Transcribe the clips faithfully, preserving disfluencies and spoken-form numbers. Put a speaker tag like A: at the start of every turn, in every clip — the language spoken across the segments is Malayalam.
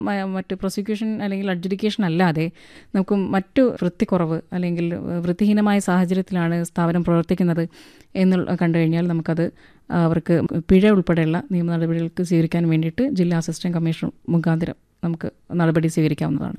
A: മറ്റ് പ്രോസിക്യൂഷൻ അല്ലെങ്കിൽ അഡ്ജുഡിക്കേഷൻ അല്ലാതെ നമുക്ക് മറ്റു വൃത്തിക്കുറവ് അല്ലെങ്കിൽ വൃത്തിഹീനമായ സാഹചര്യത്തിലാണ് സ്ഥാപനം പ്രവർത്തിക്കുന്നത് എന്നുള്ള കണ്ടു കഴിഞ്ഞാൽ നമുക്കത് അവർക്ക് പിഴ ഉൾപ്പെടെയുള്ള നിയമ നടപടികൾക്ക് സ്വീകരിക്കാൻ വേണ്ടിയിട്ട് ജില്ലാ അസിസ്റ്റന്റ് കമ്മീഷണർ മുഖാന്തരം നമുക്ക് നടപടി സ്വീകരിക്കാവുന്നതാണ്.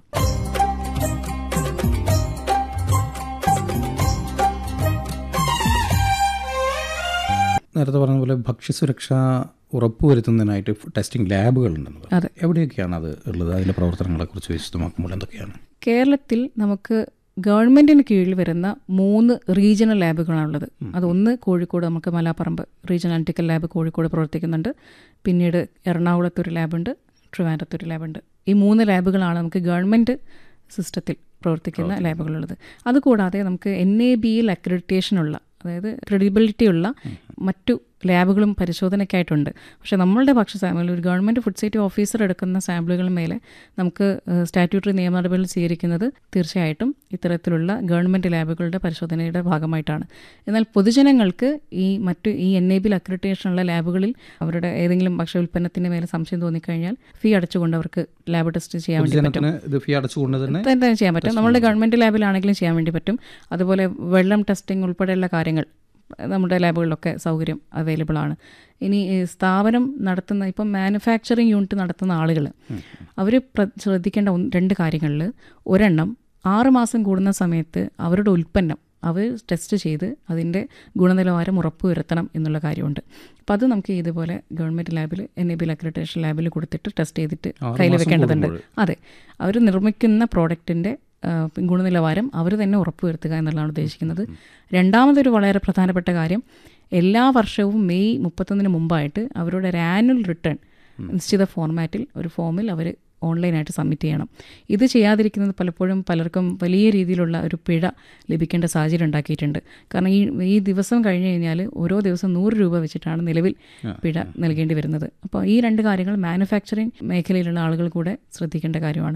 B: നേരത്തെ പറഞ്ഞ പോലെ ഭക്ഷ്യസുരക്ഷ ഉറപ്പുവരുത്തുന്നതിനായിട്ട് ടെസ്റ്റിംഗ് ലാബുകൾ ഉണ്ടെന്നത്,
A: അതെ,
B: എവിടെയൊക്കെയാണ് അത് ഉള്ളത്? അതിൻ്റെ പ്രവർത്തനങ്ങളെക്കുറിച്ച് വിശദമാക്കുമ്പോൾ എന്തൊക്കെയാണ്?
A: കേരളത്തിൽ നമുക്ക് ഗവൺമെൻറ്റിന് കീഴിൽ വരുന്ന മൂന്ന് റീജിയണൽ ലാബുകളാണുള്ളത്. അതൊന്ന് കോഴിക്കോട് നമുക്ക് Malaparamba regional analytical lab Kozhikode പ്രവർത്തിക്കുന്നുണ്ട്. പിന്നീട് എറണാകുളത്തൊരു ലാബുണ്ട്, ട്രിവാൻഡ്രത്തൊരു ലാബുണ്ട്. ഈ മൂന്ന് ലാബുകളാണ് നമുക്ക് ഗവൺമെൻറ് സിസ്റ്റത്തിൽ പ്രവർത്തിക്കുന്ന ലാബുകളുള്ളത്. അതുകൂടാതെ നമുക്ക് എൻ എ ബിയിൽ അക്രഡിറ്റേഷനുള്ള, അതായത് ക്രെഡിബിലിറ്റി ഉള്ള മറ്റു ലാബുകളും പരിശോധനയ്ക്കായിട്ടുണ്ട്. പക്ഷേ നമ്മളുടെ ഭക്ഷ്യ സാമ്പിൾ ഒരു ഗവൺമെൻറ് ഫുഡ് സേഫ്റ്റി ഓഫീസർ എടുക്കുന്ന സാമ്പിളുകൾ മേലെ നമുക്ക് സ്റ്റാറ്റ്യൂട്ടറി നിയമ നടപടികൾ സ്വീകരിക്കുന്നത് തീർച്ചയായിട്ടും ഇത്തരത്തിലുള്ള ഗവൺമെൻറ് ലാബുകളുടെ പരിശോധനയുടെ ഭാഗമായിട്ടാണ്. എന്നാൽ പൊതുജനങ്ങൾക്ക് ഈ മറ്റു ഈ എൻ എ ബിയിൽ അക്രഡിറ്റേഷനുള്ള ലാബുകളിൽ അവരുടെ ഏതെങ്കിലും ഭക്ഷ്യ ഉൽപ്പന്നത്തിൻ്റെ മേലെ സംശയം തോന്നിക്കഴിഞ്ഞാൽ ഫീ അടച്ചുകൊണ്ട് അവർക്ക് ലാബ് ടെസ്റ്റ് ചെയ്യാൻ വേണ്ടി പറ്റും. തന്നെ ചെയ്യാൻ പറ്റും. നമ്മളുടെ ഗവൺമെൻറ് ലാബിലാണെങ്കിലും ചെയ്യാൻ വേണ്ടി പറ്റും. അതുപോലെ വെള്ളം ടെസ്റ്റിംഗ് ഉൾപ്പെടെയുള്ള കാര്യങ്ങൾ നമ്മുടെ ലാബുകളിലൊക്കെ സൗകര്യം അവൈലബിൾ ആണ്. ഇനി സ്ഥാപനം നടത്തുന്ന ഇപ്പം മാനുഫാക്ചറിങ് യൂണിറ്റ് നടത്തുന്ന ആളുകൾ അവർ ശ്രദ്ധിക്കേണ്ട രണ്ട് കാര്യങ്ങളിൽ ഒരെണ്ണം, ആറുമാസം കൂടുന്ന സമയത്ത് അവരുടെ ഉൽപ്പന്നം അവർ ടെസ്റ്റ് ചെയ്ത് അതിൻ്റെ ഗുണനിലവാരം ഉറപ്പുവരുത്തണം എന്നുള്ള കാര്യമുണ്ട്. അപ്പോൾ അത് നമുക്ക് ഇതുപോലെ ഗവൺമെൻറ് ലാബിൽ എൻ എ ബിയിൽ അക്രഡിറ്റേഷൻ ലാബിൽ കൊടുത്തിട്ട് ടെസ്റ്റ് ചെയ്തിട്ട് കയ്യിൽ വെക്കേണ്ടതുണ്ട്. അതെ, അവർ നിർമ്മിക്കുന്ന പ്രോഡക്റ്റിൻ്റെ ഗുണനിലവാരം അവർ തന്നെ ഉറപ്പുവരുത്തുക എന്നുള്ളതാണ് ഉദ്ദേശിക്കുന്നത്. രണ്ടാമതൊരു വളരെ പ്രധാനപ്പെട്ട കാര്യം, എല്ലാ വർഷവും മെയ് മുപ്പത്തൊന്നിന് മുമ്പായിട്ട് അവരുടെ ഒരു ആനുവൽ റിട്ടേൺ നിശ്ചിത ഫോർമാറ്റിൽ ഒരു ഫോമിൽ അവർ ഓൺലൈനായിട്ട് സബ്മിറ്റ് ചെയ്യണം. ഇത് ചെയ്യാതിരിക്കുന്നത് പലപ്പോഴും പലർക്കും വലിയ രീതിയിലുള്ള ഒരു പിഴ ലഭിക്കേണ്ട സാഹചര്യം ഉണ്ടാക്കിയിട്ടുണ്ട്. കാരണം ഈ ഈ ദിവസം കഴിഞ്ഞ് കഴിഞ്ഞാൽ ഓരോ ദിവസം നൂറ് രൂപ വെച്ചിട്ടാണ് നിലവിൽ പിഴ നൽകേണ്ടി വരുന്നത്. അപ്പോൾ ഈ രണ്ട് കാര്യങ്ങൾ മാനുഫാക്ചറിങ് മേഖലയിലുള്ള ആളുകൾ കൂടെ ശ്രദ്ധിക്കേണ്ട കാര്യമാണ്.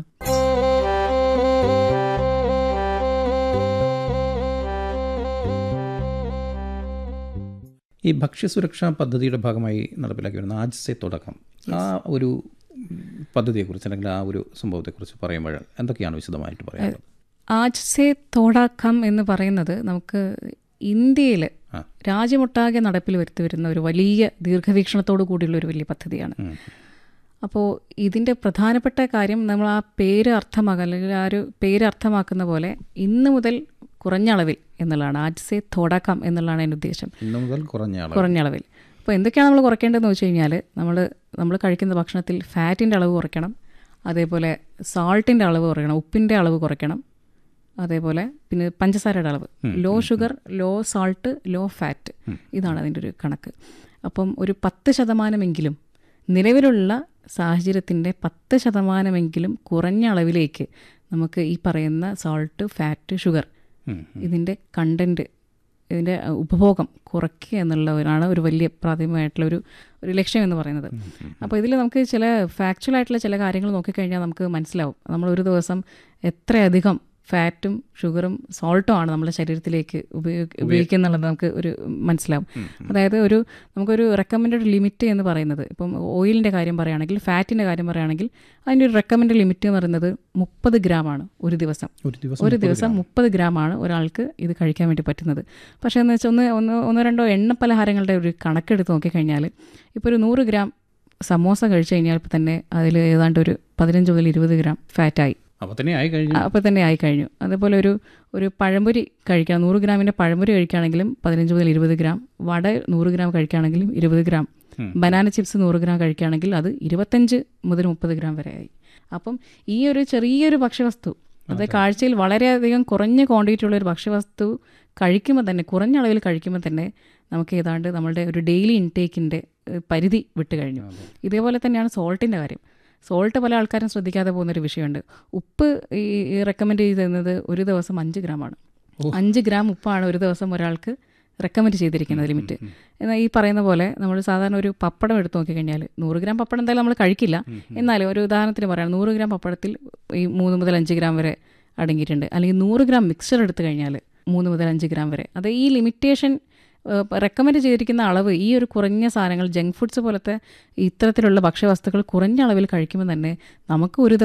B: ഈ ഭക്ഷ്യസുരക്ഷാ പദ്ധതിയുടെ ഭാഗമായി നടപ്പിലാക്കി വരുന്ന ആജ് സേ തുടക്കം, ആ ഒരു പദ്ധതിയെക്കുറിച്ച് അല്ലെങ്കിൽ ആ ഒരു സംഭവത്തെക്കുറിച്ച് പറയുമ്പോൾ എന്തൊക്കെയാണ് വിശദമായിട്ട് പറയുന്നത്?
A: ആജ് സേ തുടക്കം എന്ന് പറയുന്നത് നമുക്ക് ഇന്ത്യയിൽ രാജ്യമൊട്ടാകെ നടപ്പിൽ വരുത്തി വരുന്ന ഒരു വലിയ ദീർഘവീക്ഷണത്തോടു കൂടിയുള്ള ഒരു വലിയ പദ്ധതിയാണ്. അപ്പോൾ ഇതിൻ്റെ പ്രധാനപ്പെട്ട കാര്യം, നമ്മൾ ആ പേര് അർത്ഥമാക്കുക അല്ലെങ്കിൽ ആ ഒരു പേര് അർത്ഥമാക്കുന്ന പോലെ ഇന്ന് മുതൽ കുറഞ്ഞ അളവിൽ എന്നുള്ളതാണ്. ആജ് സേ തുടക്കം എന്നുള്ളതാണ് എൻ്റെ ഉദ്ദേശം.
B: ഇന്ന് മുതൽ
A: കുറഞ്ഞ അളവിൽ. അപ്പോൾ എന്തൊക്കെയാണ് നമ്മൾ കുറയ്ക്കേണ്ടതെന്ന് വെച്ച് കഴിഞ്ഞാൽ, നമ്മൾ നമ്മൾ കഴിക്കുന്ന ഭക്ഷണത്തിൽ ഫാറ്റിൻ്റെ അളവ് കുറയ്ക്കണം, അതേപോലെ സാൾട്ടിൻ്റെ അളവ് കുറയ്ക്കണം, ഉപ്പിൻ്റെ അളവ് കുറയ്ക്കണം, അതേപോലെ പിന്നെ പഞ്ചസാരയുടെ അളവ്, low sugar, law salt, low fat, ഇതാണ് അതിൻ്റെ ഒരു കണക്ക്. അപ്പം ഒരു പത്ത് ശതമാനമെങ്കിലും നിലവിലുള്ള സാഹചര്യത്തിൻ്റെ പത്ത് ശതമാനമെങ്കിലും കുറഞ്ഞ അളവിലേക്ക് നമുക്ക് ഈ പറയുന്ന സാൾട്ട്, ഫാറ്റ്, ഷുഗർ ഇതിൻ്റെ കണ്ടൻറ്റ്, ഇതിൻ്റെ ഉപഭോഗം കുറയ്ക്കുക എന്നുള്ളവരാണ് ഒരു വലിയ പ്രാഥമികമായിട്ടുള്ള ഒരു ഒരു ലക്ഷ്യം എന്ന് പറയുന്നത്. അപ്പോൾ ഇതിൽ നമുക്ക് ചില ഫാക്ച്വലായിട്ടുള്ള ചില കാര്യങ്ങൾ നോക്കിക്കഴിഞ്ഞാൽ നമുക്ക് മനസ്സിലാവും നമ്മൾ ഒരു ദിവസം എത്രയധികം ഫാറ്റും ഷുഗറും സോൾട്ടും ആണ് നമ്മുടെ ശരീരത്തിലേക്ക് ഉപയോഗ ഉപയോഗിക്കുന്നുള്ളത് നമുക്ക് ഒരു മനസ്സിലാവും. അതായത് ഒരു നമുക്കൊരു റെക്കമെൻഡഡ് ലിമിറ്റ് എന്ന് പറയുന്നത്, ഇപ്പം ഓയിലിൻ്റെ കാര്യം പറയുകയാണെങ്കിൽ, ഫാറ്റിൻ്റെ കാര്യം പറയുകയാണെങ്കിൽ അതിൻ്റെ ഒരു റെക്കമെൻഡ് ലിമിറ്റ് എന്ന് പറയുന്നത് മുപ്പത് ഗ്രാമാണ് ഒരു ദിവസം. ഒരു ദിവസം മുപ്പത് ഗ്രാമാണ് ഒരാൾക്ക് ഇത് കഴിക്കാൻ വേണ്ടി പറ്റുന്നത്. പക്ഷേ എന്ന് വെച്ചാൽ ഒന്ന് ഒന്ന് ഒന്നോ രണ്ടോ എണ്ണ പലഹാരങ്ങളുടെ ഒരു കണക്കെടുത്ത് നോക്കിക്കഴിഞ്ഞാൽ ഇപ്പോൾ ഒരു നൂറ് ഗ്രാം സമോസ കഴിച്ചു കഴിഞ്ഞാൽ തന്നെ അതിൽ ഏതാണ്ട് ഒരു പതിനഞ്ച് മുതൽ ഇരുപത് ഗ്രാം ഫാറ്റായി. അപ്പോൾ തന്നെ ആയി കഴിഞ്ഞു അപ്പോൾ തന്നെ ആയി കഴിഞ്ഞു അതേപോലെ ഒരു ഒരു പഴംപൊരി കഴിക്കുക, നൂറ് ഗ്രാമിൻ്റെ പഴംപൊരി കഴിക്കുകയാണെങ്കിലും പതിനഞ്ച് മുതൽ ഇരുപത് ഗ്രാം, വട നൂറ് ഗ്രാം കഴിക്കുകയാണെങ്കിലും ഇരുപത് ഗ്രാം, ബനാന ചിപ്സ് നൂറ് ഗ്രാം കഴിക്കുകയാണെങ്കിൽ അത് ഇരുപത്തഞ്ച് മുതൽ മുപ്പത് ഗ്രാം വരെ ആയി. അപ്പം ഈ ഒരു ചെറിയൊരു ഭക്ഷ്യവസ്തു, അത് കാഴ്ചയിൽ വളരെയധികം കുറഞ്ഞ ക്വാണ്ടിറ്റി ഉള്ള ഒരു ഭക്ഷ്യവസ്തു കഴിക്കുമ്പോൾ തന്നെ, കുറഞ്ഞ അളവിൽ കഴിക്കുമ്പോൾ തന്നെ നമുക്ക് ഏതാണ്ട് നമ്മളുടെ ഒരു ഡെയിലി ഇൻടേക്കിൻ്റെ പരിധി വിട്ട് കഴിഞ്ഞു. ഇതേപോലെ തന്നെയാണ് സോൾട്ടിൻ്റെ കാര്യം. സോൾട്ട് പല ആൾക്കാരും ശ്രദ്ധിക്കാതെ പോകുന്നൊരു വിഷയമുണ്ട്. ഉപ്പ് ഈ റെക്കമെൻഡ് ചെയ്തിരുന്നത് ഒരു ദിവസം അഞ്ച് ഗ്രാമാണ്. അഞ്ച് ഗ്രാം ഉപ്പാണ് ഒരു ദിവസം ഒരാൾക്ക് റെക്കമെൻഡ് ചെയ്തിരിക്കുന്നത് ലിമിറ്റ്. എന്നാൽ ഈ പറയുന്ന പോലെ നമ്മൾ സാധാരണ ഒരു പപ്പടം എടുത്ത് നോക്കിക്കഴിഞ്ഞാൽ, നൂറ് ഗ്രാം പപ്പടം എന്തായാലും നമ്മൾ കഴിക്കില്ല, എന്നാലും ഒരു ഉദാഹരണത്തിന് പറയാം, നൂറ് ഗ്രാം പപ്പടത്തിൽ ഈ മൂന്ന് മുതൽ അഞ്ച് ഗ്രാം വരെ അടങ്ങിയിട്ടുണ്ട്. അല്ലെങ്കിൽ നൂറ് ഗ്രാം മിക്സർ എടുത്തു കഴിഞ്ഞാൽ മൂന്ന് മുതൽ അഞ്ച് ഗ്രാം വരെ. അത് ഈ ലിമിറ്റേഷൻ റെക്കമെൻഡ് ചെയ്തിരിക്കുന്ന അളവ് ഈ ഒരു കുറഞ്ഞ സാധനങ്ങൾ ജങ്ക് ഫുഡ്സ് പോലത്തെ ഇത്തരത്തിലുള്ള ഭക്ഷ്യവസ്തുക്കൾ കുറഞ്ഞ അളവിൽ കഴിക്കുമ്പോൾ തന്നെ നമുക്ക് ഒരു